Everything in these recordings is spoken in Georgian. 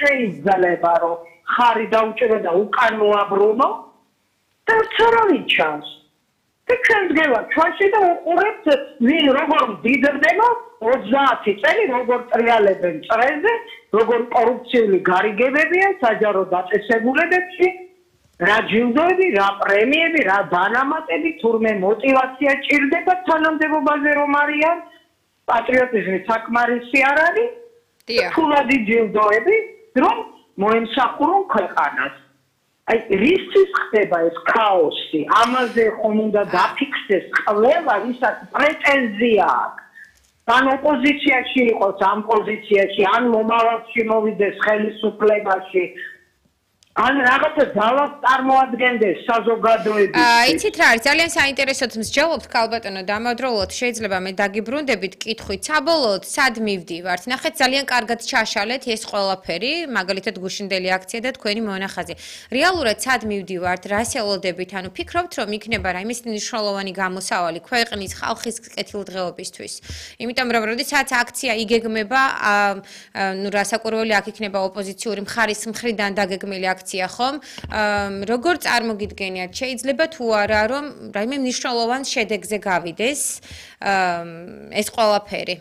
შეიძლება რომ ხარი დაუჭირო და უკან მოაბრუნო და ცარავით ჩანს. და ჩვენ გველა ჩვენში და უყურებთ ვინ როგორ მდიდრდება 30 წელი როგორ ტრიალებენ წრეზე, როგორ კორუფციული გარიგებებია საჯარო დაწესებულებებში, რა ჯილდოები, რა პრემიები, რა დანამატები, თურმე მოტივაცია ჭირდება თანამდებობაზე რომ არიან, პატრიოტიზმი საკმარისი არ არის, თულადი ჯილდოები, რომ მოემსახურონ ქვეყანას. აი რისთვის ხდება ეს ქაოსი? ამაზე ხომ უნდა დაფიქსდეს ყველა, ვისაც პრეტენზია აქვს. ან ოპოზიციაში იყოს ამ პოზიციაში, ან მომავალში მოვიდეს ხელისუფლებაში. ან რაღაცა ძალას წარმოადგენდეს საზოგადოებისთვის. იცით რა არის, ძალიან საინტერესოდ მსჯელობთ ქალბატონო დამადროულად, შეიძლება მე დაგიბრუნდებით კითხვით, საბოლოოდ სად მივდივართ? ნახეთ, ძალიან კარგად ჩაშალეთ ეს ყველაფერი, მაგალითად გუშინდელი აქცია და თქვენი მონახაზი. რეალურად სად მივდივართ, რას ელოდებით? ანუ ფიქრობთ, რომ იქნება რაიმე მნიშვნელოვანი გამოსავალი ქვეყნის ხალხის კეთილდღეობისთვის? იმიტომ რომ როდესაც აქცია იგეგმება, ნუ რასაკვირველი აქ იქნება ოპოზიციური მხარის მხრიდან დაგეგმილი აქცია ხომ? როგორ წარმოგიდგენიათ? შეიძლება თუ არა რომ რაიმე მნიშვნელოვან შედეგზე გავიდეს ეს ყველაფერი?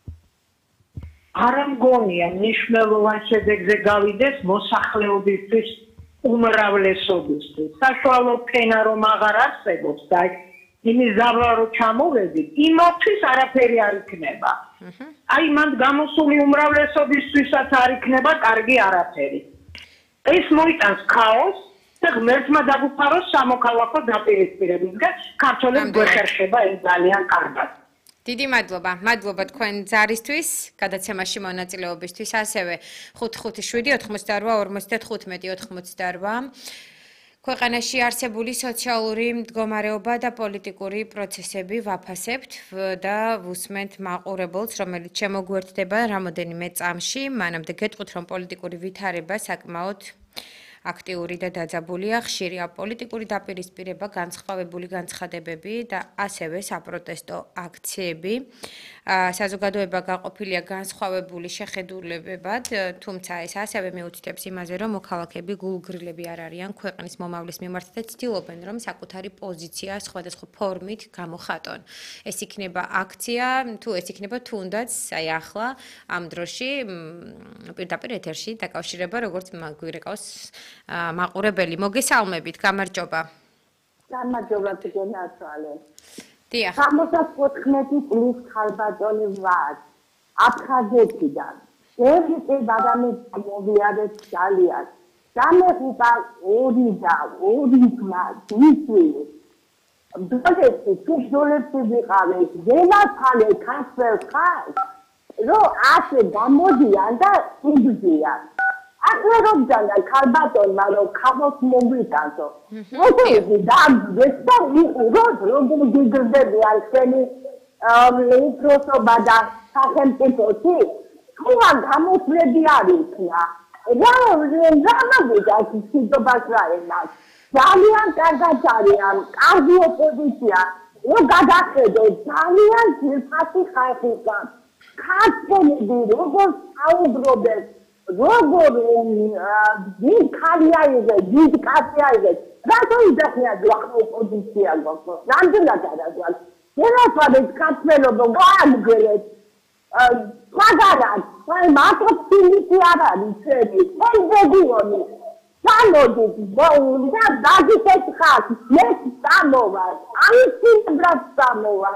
არ მგონია მნიშვნელოვან შედეგზე გავიდეს მოსახლეობისთვის უმრავლესობისთვის. საშუალო ფენა რომ აღარ არსებობს და იმის ზავლა რომ ჩამოვედით, იმათვის არაფერი არ იქნება. აი მანდ გამოსული უმრავლესობისთვისაც არ იქნება კარგი არაფერი. ეს მოიტანს ქაოსს და ღმერთმა დაგუფაროს სამოქალაქო დაპირისპირებისგან ქართველებს გვეხერხება ეს ძალიან კარგად. დიდი მადლობა. მადლობა თქვენ ზარისთვის, გადაცემაში მონაწილეობისთვის. ასევე 557-88-45-88. ქვეყანაში არსებული სოციალური მდგომარეობა და პოლიტიკური პროცესები ვაფასებთ და ვუსმენთ მაყურებელს, რომელიც შემოგვერთდება რამოდენიმე წამში, მანამდე გეტყვით, რომ პოლიტიკური ვითარება საკმაოდ აქტიური და დაძაბულია, ხშირია პოლიტიკური დაპირისპირება, განსხვავებული განცხადებები და ასევე საპროტესტო აქციები. საზოგადოება გაყოფილია განსხვავებული შეხედულებებად, თუმცა ეს ასევე მიუთითებს იმაზე, რომ მოქალაქეები გულგრილები არ არიან ქვეყნის მომავლის მიმართ და ცდილობენ, რომ საკუთარი პოზიცია სხვადასხვა ფორმით გამოხატონ. ეს იქნება აქცია, თუ ეს იქნება თუნდაც აი ახლა ამ დროში პირდაპირ ეთერში დაკავშირება, როგორც გვირეკავს მაყურებელი. მოგესალმებით, გამარჯობა. გამარჯობა თქვენაცვალე. დიახ. 74 წლის ქალბატონი ვარ. აფხაზეთიდან. ერთი ბადამი მოვიარეთ ძალიან. დამეხუპა ორი და ორი ძმა, ისი. დაგეცი თუჟოლებში ვიყავე, ზემათალე ქართველ ხალხს, რომ ასე გამოდიან და იბრძიან. აკლებდან და ქალბატონმა რომ ქამოს მოგვიტანო. მოგვიდი დაგდეს და როგორ გიგრძები არ შენი უფროსობა და სახელმწიფოში, თქვა გამოსვლები არ იქნა. რა მოგიდა სიტყვას რა ემას. ძალიან კარგად არიან, კარგი ოპოზიცია. რომ გადახედო ძალიან ძირფასი ხალხისგან. ქართველები როგორ საუბრობენ როგორ დიდ ხალხია იღე, დიდ კაცია იღე. რატო იძახიან ახლა ოპოზიცია გქონდა? რამდენად არაგვარ. შენაცხადეთ ქართველობა გაამგრეთ. მაგარად, აი მარტო ფილიპი არ არის წელი. აი რეგიონი. სამოდით, და დაგიწეს ხალხ, მე სამოვარ. აი სიმბრად სამოვარ.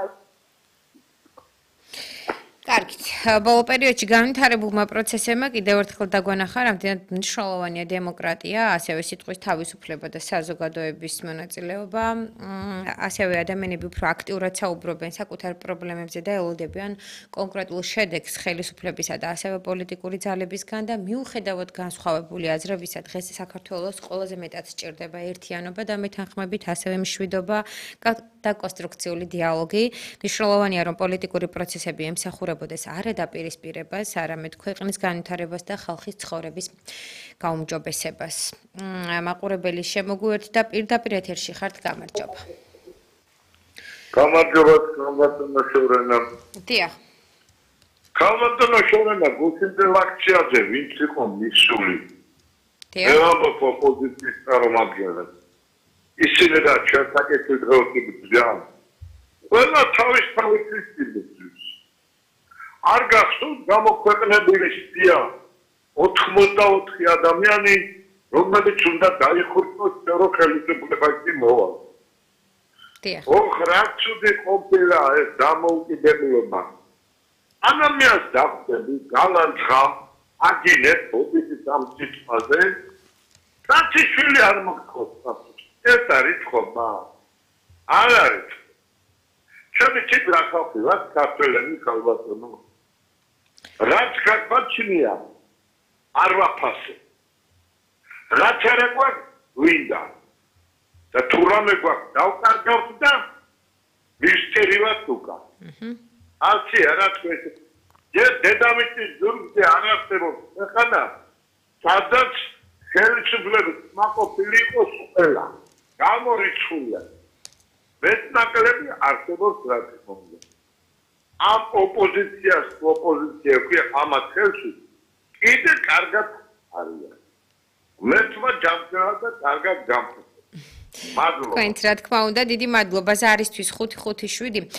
კარგით, ბოლო პერიოდში განვითარებულმა პროცესებმა კიდევ ერთხელ დაგვანახა, რამდენად მნიშვნელოვანია დემოკრატია, ასევე სიტყვის თავისუფლება და საზოგადოების მონაწილეობა, ასევე ადამიანები უფრო აქტიურად საუბრობენ საკუთარ პრობლემებზე და ელოდებიან კონკრეტულ შედეგს ხელისუფლებისა და ასევე პოლიტიკური ძალებისგან და მიუხედავად განსხვავებული აზრებისა, დღეს საქართველოს ყველაზე მეტად სჭირდება ერთიანობა და მეთანხმებით ასევე მშვიდობა და კონსტრუქციული დიალოგი. მნიშვნელოვანია, რომ პოლიტიკური პროცესები ემსახურებოდეს არა დაპირისპირებას, არამედ ქვეყნის განვითარებას და ხალხის ცხოვრების გაუმჯობესებას. მაყურებელი შემოგვიერთდა და პირდაპირ ეთერში ხართ, გამარჯობა. გამარჯობა, გამარჯობა შევრენა. დიახ. ქალბატონო შორენა გულწრფელ აქციაზე ვინც იყო მისული დიახ. ევროპის ოპოზიციის წარმომადგენლები ისინი და ჩვენთაკეთი დღეობრივი ყველა თავის ქრისტიანებს არ გახსოვთ გამოქვეყნებული სტია 84 ადამიანი რომელიც უნდა დაიხუროს ერო ხელისუფლებაში მოვა. დიახ. რაც უდე ყოფილა ეს დამოუკიდებლობა. ადამიანს დახვდები გალანძღა აგინეთ ოპოზიციის ამ სიტყვაზე საჩიშვილი არ მოგხსოვს. ეს არის ხომა. არ არის. ჩემი ციფრა ხალხი ვარ ქართველები ქალბატონო. რაც გაგვაჩნია არ ვაფასე. რაც არ გვაქვს ვინდა. და თუ რამე გვაქვს დავკარგავთ და მისტერივად უკან. ასე არა თქვენ. დედამიწის ზურგზე არ არსებობს ხანა. სადაც ხელისუფლების მაყოფილი იყოს ყველა. გამორიცხულია. მეტნაკლები არსებობს რა თქმა უნდა. ამ ოპოზიცია ქვია ამათ ხელში კიდე კარგად არის. მეთმა ჯამწერა და კარგად გამხსნა. მადლობა. თქვენც რა თქმა უნდა, დიდი მადლობა ზარისთვის 557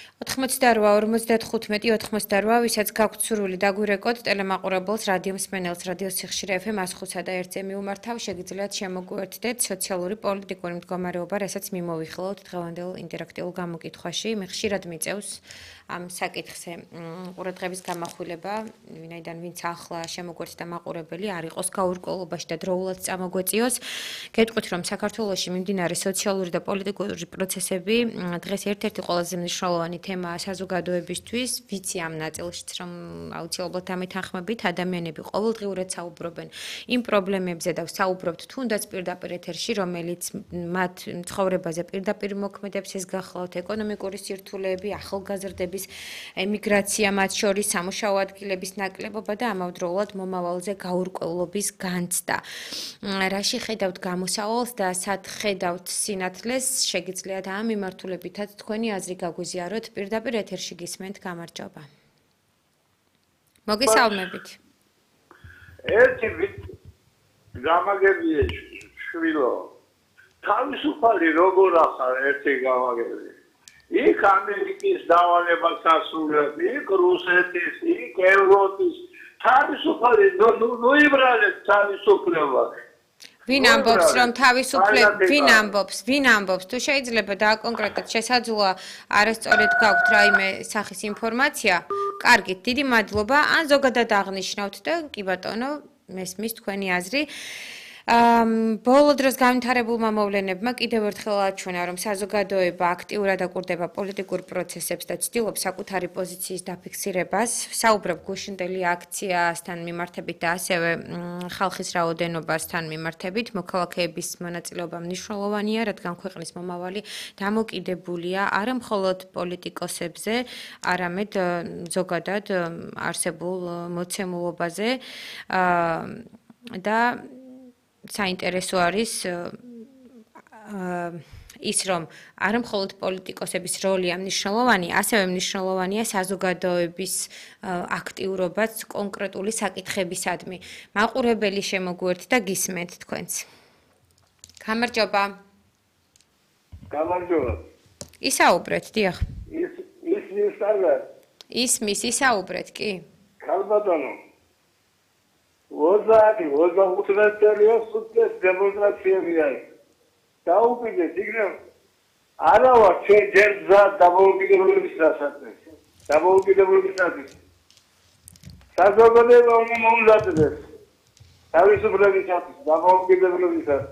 88 55 88, ვისაც გაქვთ სურვილი დაგვირეკოთ ტელემაყურებელს, რადიო მსმენელს, რადიო სიხშირე FM 105 და 1-ზე მიუმართავ, შეგიძლიათ შემოგვიერთდეთ სოციალური პოლიტიკური მდგომარეობა, რასაც მიმოვიხილავთ დღევანდელ ინტერაქტიულ გამოკითხვაში. მე ხშირად მიწევს ამ საკითხზე ყურადღების გამახვილება, ვინაიდან ვინც ახლა შემოგვერთ და მაყურებელი არ იყოს გაურკვევლობაში და დროულად წამოგვეწიოს. გეტყვით, რომ საქართველოში მიმდინარე სოციალური და პოლიტიკური პროცესები დღეს ერთ-ერთი ყველაზე მნიშვნელოვანი თემაა საზოგადოებისთვის. ვიცი ამ ნაწილშიც, რომ აუცილებლად ამეთანხმებით, ადამიანები ყოველდღიურად საუბრობენ იმ პრობლემებზე და საუბრობთ თუნდაც პირდაპირ ეთერში, რომელიც მათ ცხოვრებაზე პირდაპირ მოქმედებს, ეს გახლავთ ეკონომიკური სირთულეები, ახალგაზრდების ემიგრაცია, მათ შორის სამუშაო ადგილების ნაკლებობა და ამავდროულად მომავალზე გაურკვევლობის განცდა. რაში ხედავთ გამოსავალს და სად ხედავთ სინათლეს, შეგიძლიათ ამ მიმართულებითაც თქვენი აზრი გაგვიზიაროთ. პირდაპირ ეთერში გისმენთ, გამარჯობა. მოგესალმებით. ერთი გამაგებია შვილო. თავისუფალი როგორ ახარ ერთი გამაგებია. იქ ამერიკის დავალებას ასრულებს, იქ რუსეთის, იქ ევროპის თავისუფალი ნუ იბრალეთ თავისუფლება. ვინ ამბობს, რომ ვინ ამბობს, თუ შეიძლება დააკონკრეტოთ შესაძლოა არასწორად გაქვთ რაიმე სახის ინფორმაცია, კარგით, დიდი მადლობა, ან ზოგადად აღნიშნავთ და კი ბატონო, მესმის თქვენი აზრი. ბოლო დროს განვითარებულმა მოვლენებმა კიდევ ერთხელ აჩვენა, რომ საზოგადოება აქტიურად აკვირდება პოლიტიკურ პროცესებს და ცდილობს საკუთარი პოზიციის დაფიქსირებას. საუბრობ გუშინდელი აქციასთან მიმართებით და ასევე ხალხის რაოდენობასთან მიმართებით. მოქალაქეების მონაწილეობა მნიშვნელოვანია, რადგან ქვეყნის მომავალი დამოკიდებულია არა მხოლოდ პოლიტიკოსებზე, არამედ ზოგადად არსებულ მოცემულობაზე და საინტერესო არის ის, რომ არა მხოლოდ პოლიტიკოსების როლია მნიშვნელოვანი, ასევე მნიშვნელოვანია საზოგადოების აქტიურობაც კონკრეტული საკითხებისადმი. მაყურებელი შემოგვიერთთ და გისმენთ თქვენც. გამარჯობა. გამარჯობა. ისაუბრეთ, დიახ. ისმის ისაუბრეთ, კი. ქალბატონო. 25 წელია სუპერ დემონსტრაციებია. დაუპირდეთ იქნებ არა ვარ ჯერ დამოუკიდებლობის დასაწყისი. დამოუკიდებლობისათვის. საზოგადოება მომზადდეს. თავისუფლებისათვის, დამოუკიდებლობისათვის.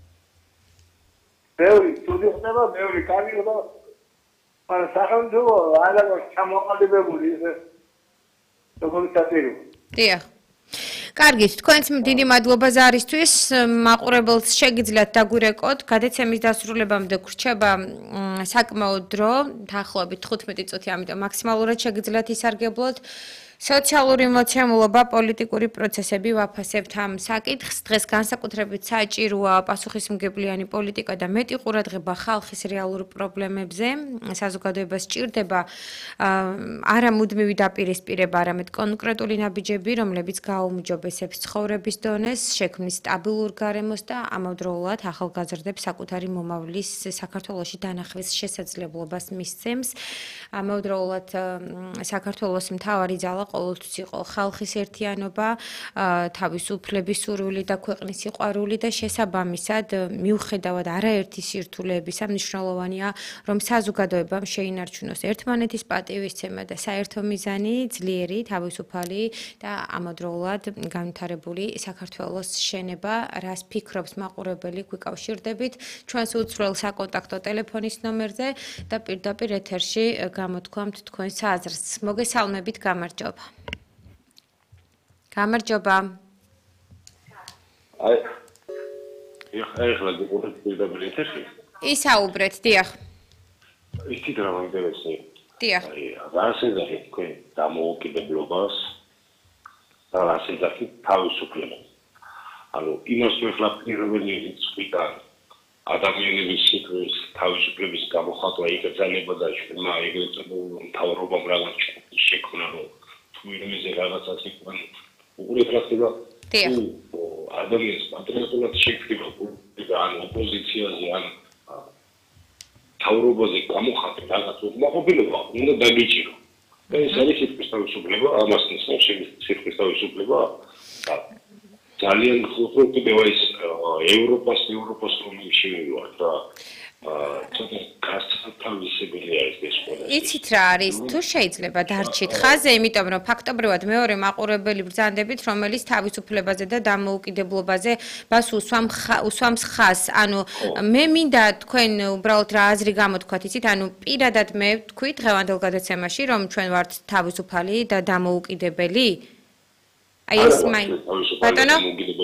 ბევრი ცუდი ხდება, ბევრი კარგი ხდება. მაგრამ სახელმწიფო არა ვარ ჩამოყალიბებული ისე. როგორ წაწირო. დიახ. კარგით, თქვენც დიდი მადლობა ზარისთვის. მაყურებელს შეგიძლიათ დაგვირეკოთ. გადაცემის დასრულებამდე გრჩება საკმაოდ დრო, დაახლოებით 15 წუთი, ამიტომ მაქსიმალურად შეგიძლიათ ისარგებლოთ. სოციალური მოცემულობა, პოლიტიკური პროცესები ვაფასებთ ამ საკითხს. დღეს განსაკუთრებით საჭიროა პასუხისმგებლიანი პოლიტიკა და მეტი ყურადღება ხალხის რეალურ პრობლემებზე. საზოგადოებას სჭირდება არა მუდმივი დაპირისპირება, არამედ კონკრეტული ნაბიჯები, რომლებიც გააუმჯობესებს ცხოვრების დონეს, შექმნის სტაბილურ გარემოს და ამავდროულად ახალგაზრდებს საკუთარი მომავლის საქართველოში დანახვის შესაძლებლობას მისცემს. ამავდროულად საქართველოს მთავარი ძალა ყოველთვის იყო ხალხის ერთიანობა, თავისუფლების სურვილი და ქვეყნის სიყვარული და შესაბამისად მიუხედავად არაერთი სირთულეებისა მნიშვნელოვანია, რომ საზოგადოებამ შეინარჩუნოს ერთმანეთის პატივისცემა და საერთო მიზანი, ძლიერი, თავისუფალი და ამავდროულად განვითარებული საქართველოს შენება, რას ფიქრობს მაყურებელი, გვიკავშირდებით ჩვენს უცვლელ საკონტაქტო ტელეფონის ნომერზე და პირდაპირ ეთერში გამოთქვამთ თქვენს აზრს. მოგესალმებით, გამარჯობა. გამარჯობა. ეხლა გიყურეთ პირდაპირ ეთერში? ისაუბრეთ, დიახ. იცით რა მაინტერესებს? დიახ. რას ეძახით თქვენ დამოუკიდებლობას და რას ეძახით თავისუფლებას? ანუ იმას ეხლა პირველი რიცხვიდან ადამიანების სიტყვის თავისუფლების გამოხატვა იკრძალება და ჩვენმა ეგრეთ წოდებულ მთავრობამ რაღაც შექმნა, რომ თუ ვინმეზე რაღაცას იყვნენ უყურეთ რა ხდება. ადამიანს პატრიოტულად შექმნა პოლიტიკა ან ოპოზიციაზე ან თავრობაზე გამოხატვა რაღაც უკმაყოფილება უნდა დაგიჭირო. და ეს არის სიტყვის თავისუფლება, ამას ნიშნავს სიტყვის თავისუფლება. ძალიან ხშირად კიდევ ის ევროპას რომ შევიდოთ და ცოტა გასათავისებელია ეს ყველა. იცით რა არის? თუ შეიძლება დარჩით ხაზე, იმიტომ რომ ფაქტობრივად მეორე მაყურებელი ბრძანდებით, რომელიც თავისუფლებაზე და დამოუკიდებლობაზე ბას უსვამს ხაზს. ანუ მე მინდა თქვენ უბრალოდ რა აზრი გამოთქვათ, იცით? ანუ პირადად მე ვთქვი დღევანდელ გადაცემაში, რომ ჩვენ ვართ თავისუფალი და დამოუკიდებელი. აი ეს ბატონო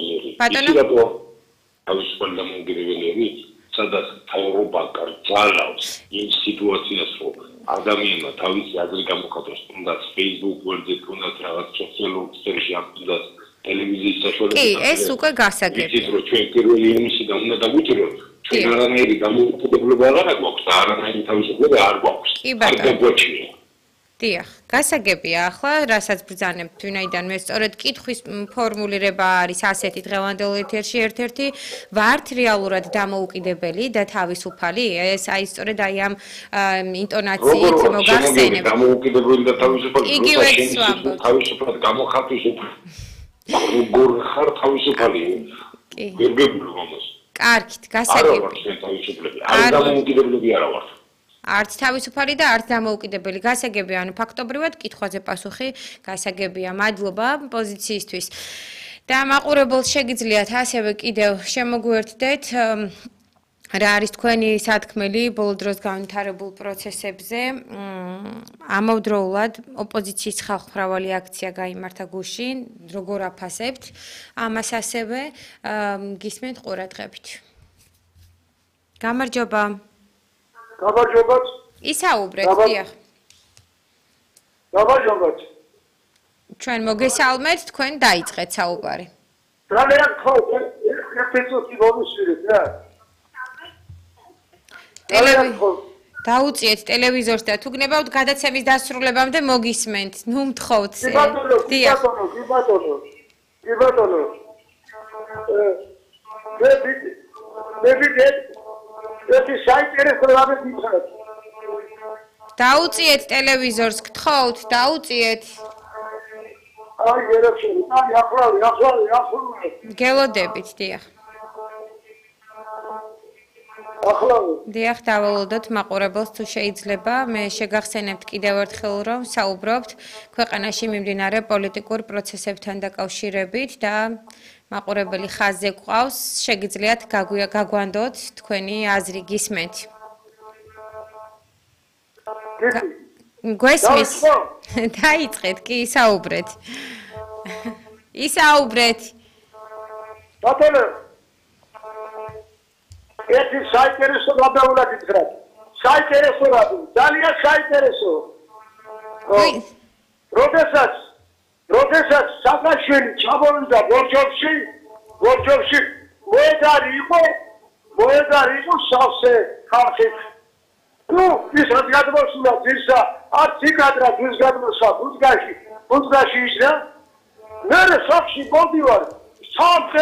თავისუფალი დამოუკიდებელი სადაც თავრობა კრძალავს იმ სიტუაციას, რომ ადამიანმა თავისი აზრი გამოხატოს, თუნდაც Facebook ვერზე, თუნდაც რაღაც სოციალურ ქსელში, თუნდაც ტელევიზიის საშუალებით. კი, ეს უკვე გასაგებია. იცით, რომ ჩვენ პირველი იმისიდან უნდა დაგვიჭიროთ, ჩვენ არანაირი დამოუკიდებლობა არ გვაქვს და არანაირი თავისუფლება არ გვაქვს. არ დაგვაჩნია. დიახ, გასაგებია ახლა, რასაც ბრძანებთ, ვინაიდან მე სწორედ კითხვის ფორმულირება არის ასეთი დღევანდელ ეთერში ერთ-ერთი ვართ რეალურად დამოუკიდებელი და თავისუფალი? ეს აი სწორედ აი ამ ინტონაციით მოგახსენებ. დამოუკიდებელი და თავისუფალი. იგივე ვამბობ. თავისუფლად გამოხატვის როგორ ხარ თავისუფალი? კი. გერგებული მომოს. კარგით, გასაგებია. არა ვარ ჩვენ თავისუფლები. არ დამოუკიდებლები არა ვართ. არც თავისუფალი და არც დამოუკიდებელი. გასაგებია, ანუ ფაქტობრივად კითხვაზე პასუხი გასაგებია. მადლობა პოზიციისთვის. და მაყურებელს შეგიძლიათ ასევე კიდევ შემოგვერთდეთ რა არის თქვენი სათქმელი ბოლო დროს განვითარებულ პროცესებზე. ამავდროულად ოპოზიციის ხალხმრავალი აქცია გაიმართა გუშინ. როგორ აფასებთ? ამას ასევე გისმენთ ყურადღებით. გამარჯობა. გამარჯობათ. ისაუბრეთ, დიახ. გამარჯობათ. ჩვენ მოგესალმეთ, თქვენ დაიწყეთ საუბარი. რამეან ხო, ერთ-ერთი მომისურეთ რა. დაუწიეთ ტელევიზორს და თუ გნებავთ გადაცემის დასრულებამდე მოგისმენთ. ნუ მთხოვთ. დიახ. კი ბატონო. ეს საინტერესო რამე გითხრათ. დაუწიეთ ტელევიზორს, გთხოვთ, დაუწიეთ. აი, ვერაფერი, ახლავე. გელოდებით, დიახ. ახლავე. დიახ, დავალოდოთ მაყურებელს თუ შეიძლება. მე შეგახსენებთ კიდევ ერთხელ, რომ საუბრობთ ქვეყანაში მიმდინარე პოლიტიკურ პროცესებთან დაკავშირებით და მაყურებელი ხაზზე გვყავს, შეგიძლიათ გაგვანდოთ თქვენი აზრი, გისმენთ. გვესმის? დაიწყეთ, კი, ისაუბრეთ. ისაუბრეთ. ბატონო, ერთი საინტერესო რამე გითხრათ. საინტერესო რამე, ძალიან საინტერესო. როდესაც როდესაც სააკაშვილი ჩამოვიდა ბორჯომში მოედარი იყო სავსე ხალხით. ნუ ის რაც გადმოსულა ძირსა, არც იკადრა ძირს გადმოსვა ბუდგაში ისრა. მე სახში მოდივარ, სამ